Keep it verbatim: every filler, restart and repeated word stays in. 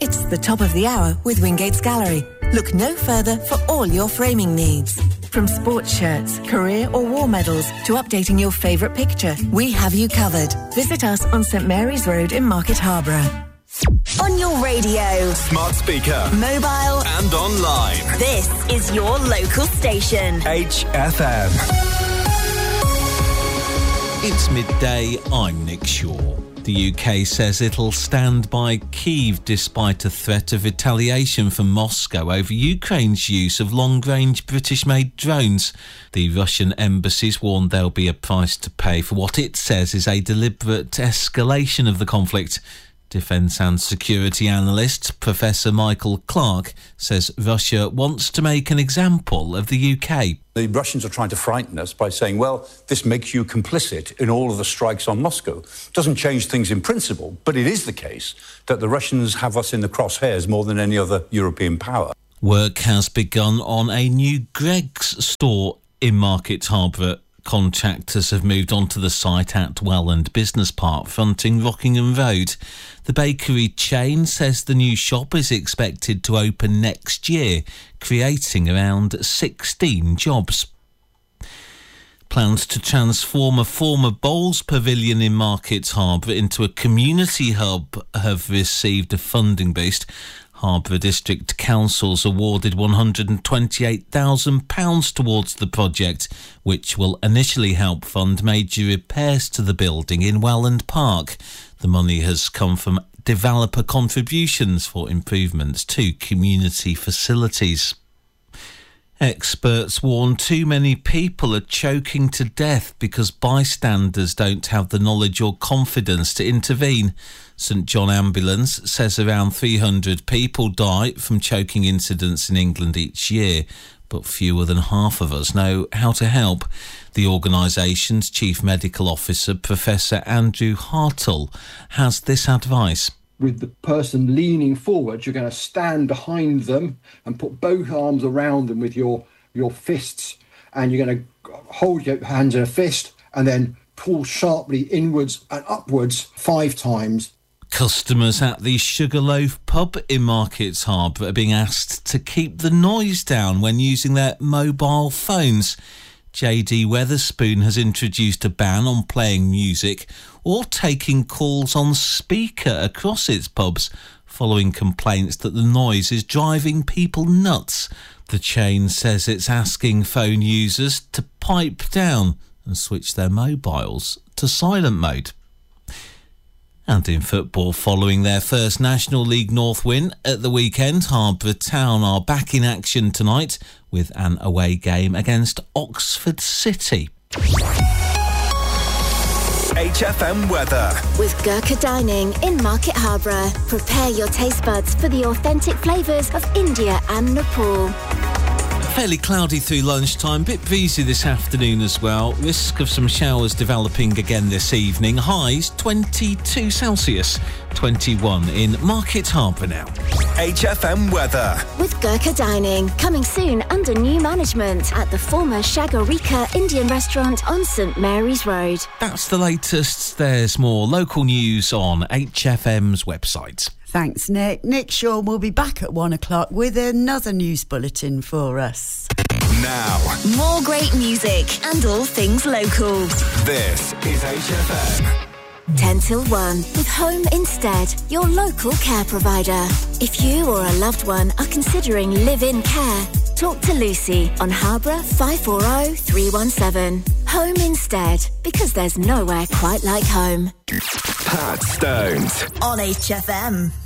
It's the top of the hour with Wingate's Gallery. Look no further for all your framing needs. From sports shirts, career or war medals to updating your favourite picture, we have you covered. Visit us on St Mary's Road in Market Harborough. On your radio, smart speaker, mobile and online. This is your local station. H F M. It's midday, I'm Nick Shaw. The U K says it'll stand by Kyiv despite a threat of retaliation from Moscow over Ukraine's use of long-range British-made drones. The Russian embassy's warned there'll be a price to pay for what it says is a deliberate escalation of the conflict. Defence and security analyst Professor Michael Clark says Russia wants to make an example of the U K. The Russians are trying to frighten us by saying, well, this makes you complicit in all of the strikes on Moscow. Doesn't change things in principle, but it is the case that the Russians have us in the crosshairs more than any other European power. Work has begun on a new Greggs store in Market Harborough. Contractors have moved onto the site at Welland Business Park, fronting Rockingham Road. The bakery chain says the new shop is expected to open next year, creating around sixteen jobs. Plans to transform a former bowls pavilion in Market Harborough into a community hub have received a funding boost. Harborough District Council's awarded one hundred twenty-eight thousand pounds towards the project, which will initially help fund major repairs to the building in Welland Park. The money has come from developer contributions for improvements to community facilities. Experts warn too many people are choking to death because bystanders don't have the knowledge or confidence to intervene. St John Ambulance says around three hundred people die from choking incidents in England each year, but fewer than half of us know how to help. The organisation's Chief Medical Officer, Professor Andrew Hartle, has this advice. With the person leaning forward, you're going to stand behind them and put both arms around them with your, your fists, and you're going to hold your hands in a fist and then pull sharply inwards and upwards five times. Customers at the Sugarloaf pub in Market Harborough are being asked to keep the noise down when using their mobile phones. J D Weatherspoon has introduced a ban on playing music or taking calls on speaker across its pubs, following complaints that the noise is driving people nuts. The chain says it's asking phone users to pipe down and switch their mobiles to silent mode. And in football, following their first National League North win at the weekend, Harborough Town are back in action tonight with an away game against Oxford City. H F M weather. With Gurkha Dining in Market Harborough. Prepare your taste buds for the authentic flavours of India and Nepal. Fairly cloudy through lunchtime, bit breezy this afternoon as well. Risk of some showers developing again this evening. Highs twenty-two Celsius, twenty-one in Market Harborough now. H F M weather. With Gurkha Dining, coming soon under new management at the former Shagarika Indian restaurant on St Mary's Road. That's the latest. There's more local news on H F M's website. Thanks, Nick. Nick Shaw will be back at one o'clock with another news bulletin for us. Now, more great music and all things local. This is H F M. ten till one with Home Instead, your local care provider. If you or a loved one are considering live-in care, talk to Lucy on Harborough five four zero three one seven. Home Instead, because there's nowhere quite like home. Pat Stones on H F M.